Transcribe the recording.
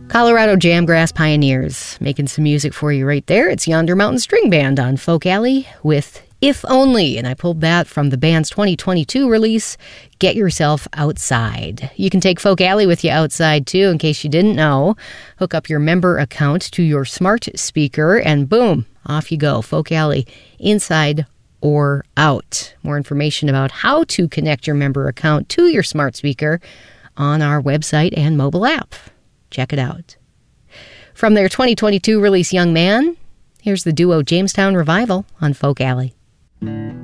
Colorado Jamgrass Pioneers, making some music for you right there. It's Yonder Mountain String Band on Folk Alley with If Only, and I pulled that from the band's 2022 release, Get Yourself Outside. You can take Folk Alley with you outside, too, in case you didn't know. Hook up your member account to your smart speaker, and boom, off you go. Folk Alley, inside or out. More information about how to connect your member account to your smart speaker on our website and mobile app. Check it out. From their 2022 release, Young Man, here's the duo Jamestown Revival on Folk Alley.